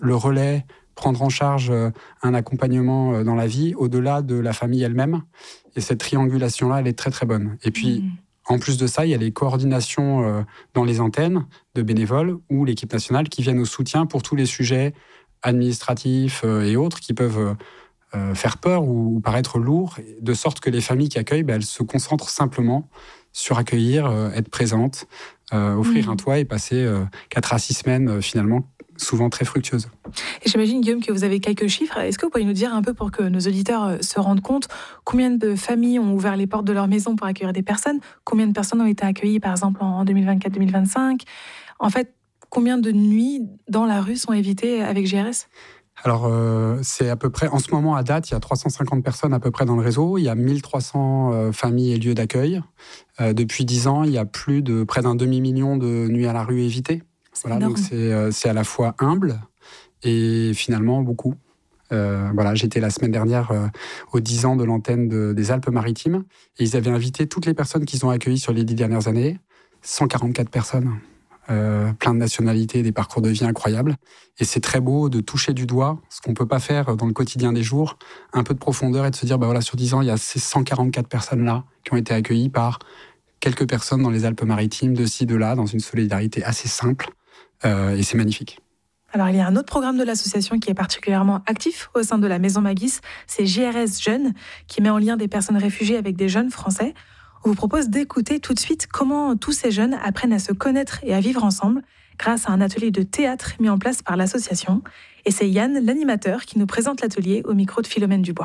le relais, prendre en charge un accompagnement dans la vie, au-delà de la famille elle-même. Et cette triangulation-là, elle est très très bonne. Et puis, en plus de ça, il y a les coordinations dans les antennes de bénévoles ou l'équipe nationale qui viennent au soutien pour tous les sujets administratifs et autres qui peuvent faire peur ou paraître lourds, de sorte que les familles qui accueillent, elles se concentrent simplement sur accueillir, être présentes, offrir un toit et passer 4 à 6 semaines finalement souvent très fructueuses. Et j'imagine, Guillaume, que vous avez quelques chiffres. Est-ce que vous pourriez nous dire un peu pour que nos auditeurs se rendent compte combien de familles ont ouvert les portes de leur maison pour accueillir des personnes? Combien de personnes ont été accueillies, par exemple, en 2024-2025? En fait, combien de nuits dans la rue sont évitées avec GRS? Alors, c'est à peu près, en ce moment, à date, il y a 350 personnes à peu près dans le réseau. Il y a 1300 familles et lieux d'accueil. Depuis 10 ans, il y a près d'un demi-million de nuits à la rue évitées. Voilà, donc c'est à la fois humble et finalement beaucoup. J'étais la semaine dernière aux 10 ans de l'antenne des Alpes-Maritimes et ils avaient invité toutes les personnes qu'ils ont accueillies sur les 10 dernières années. 144 personnes. Plein de nationalités, des parcours de vie incroyables. Et c'est très beau de toucher du doigt ce qu'on ne peut pas faire dans le quotidien des jours, un peu de profondeur et de se dire, sur 10 ans, il y a ces 144 personnes-là qui ont été accueillies par quelques personnes dans les Alpes-Maritimes, de ci, de là, dans une solidarité assez simple. Et c'est magnifique. Alors, il y a un autre programme de l'association qui est particulièrement actif au sein de la Maison Magis, c'est JRS Jeunes, qui met en lien des personnes réfugiées avec des jeunes Français. On vous propose d'écouter tout de suite comment tous ces jeunes apprennent à se connaître et à vivre ensemble grâce à un atelier de théâtre mis en place par l'association. Et c'est Yann, l'animateur, qui nous présente l'atelier au micro de Philomène Dubois.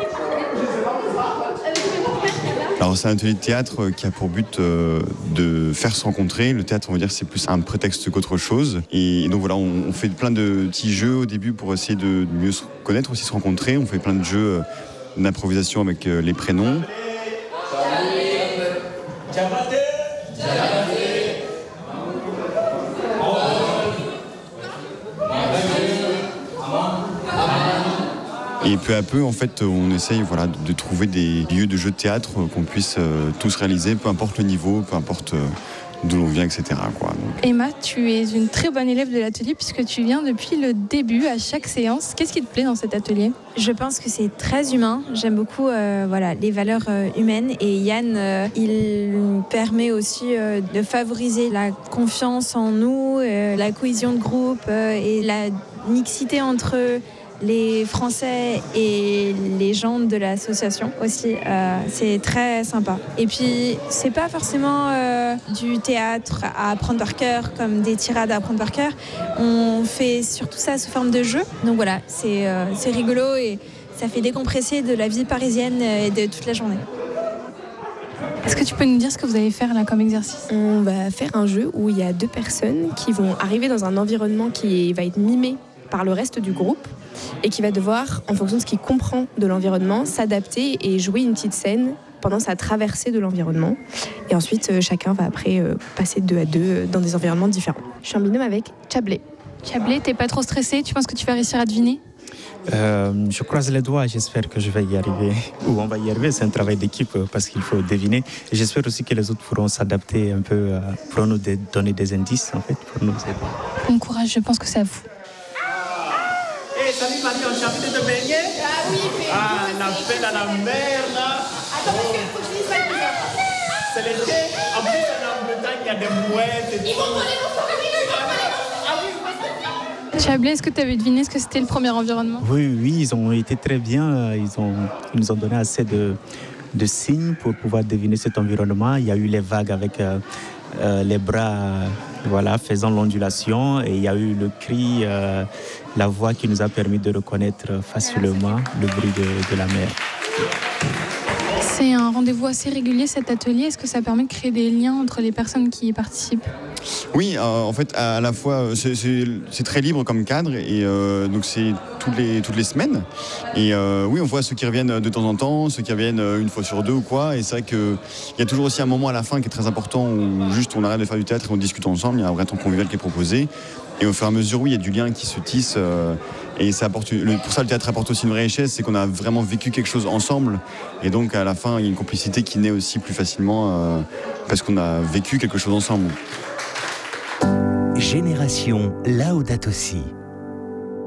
Alors c'est un atelier de théâtre qui a pour but de faire se rencontrer. Le théâtre, on va dire, c'est plus un prétexte qu'autre chose. Et donc voilà, on fait plein de petits jeux au début pour essayer de mieux se connaître, aussi se rencontrer. On fait plein de jeux d'improvisation avec les prénoms. Et peu à peu, en fait, on essaye de trouver des lieux de jeux de théâtre qu'on puisse tous réaliser, peu importe le niveau, peu importe d'où l'on vient, etc. Donc. Emma, tu es une très bonne élève de l'atelier puisque tu viens depuis le début à chaque séance. Qu'est-ce qui te plaît dans cet atelier ? Je pense que c'est très humain. J'aime beaucoup les valeurs humaines. Et Yann, il permet aussi de favoriser la confiance en nous, la cohésion de groupe et la mixité entre les Français et les gens de l'association aussi. C'est très sympa. Et puis, c'est pas forcément du théâtre à apprendre par cœur, comme des tirades à apprendre par cœur. On fait surtout ça sous forme de jeu. Donc voilà, c'est rigolo et ça fait décompresser de la vie parisienne et de toute la journée. Est-ce que tu peux nous dire ce que vous allez faire là comme exercice ? On va faire un jeu où il y a 2 personnes qui vont arriver dans un environnement qui va être mimé par le reste du groupe et qui va devoir, en fonction de ce qu'il comprend de l'environnement, s'adapter et jouer une petite scène pendant sa traversée de l'environnement. Et ensuite, chacun va après passer 2 à 2 dans des environnements différents. Je suis en binôme avec Chablé. Chablé, t'es pas trop stressé ? Tu penses que tu vas réussir à deviner ? Je croise les doigts, j'espère que je vais y arriver. Ou on va y arriver, c'est un travail d'équipe parce qu'il faut deviner. Et j'espère aussi que les autres pourront s'adapter un peu, pourront nous donner des indices en fait, pour nous aider. Bon courage, je pense que c'est à vous. Salut Marie, on envie de te baigner? Ah oui, mais... l'appel à la mer là. Attends, parce qu'il faut que je dise ça. C'est l'été. En plus, en Bretagne, il y a des mouettes et tout. Ils vont voler nos familles, Ah oui, Chablé, est-ce que tu avais deviné ce que c'était le premier environnement ? Oui, ils ont été très bien. Ils nous ont donné assez de signes pour pouvoir deviner cet environnement. Il y a eu les vagues avec les bras faisant l'ondulation et il y a eu le cri, la voix qui nous a permis de reconnaître facilement le bruit de la mer. C'est un rendez-vous assez régulier cet atelier. Est-ce que ça permet de créer des liens entre les personnes qui y participent ? Oui, en fait, à la fois, c'est très libre comme cadre et donc c'est toutes les semaines. Et oui, on voit ceux qui reviennent de temps en temps, ceux qui reviennent une fois sur 2 ou quoi. Et c'est vrai qu'il y a toujours aussi un moment à la fin qui est très important où juste on arrête de faire du théâtre et on discute ensemble. Il y a un vrai temps convivial qui est proposé. Et au fur et à mesure, oui, il y a du lien qui se tisse. Et ça apporte, pour ça, le théâtre apporte aussi une vraie richesse, c'est qu'on a vraiment vécu quelque chose ensemble. Et donc, à la fin, il y a une complicité qui naît aussi plus facilement parce qu'on a vécu quelque chose ensemble. Génération Laudato Si.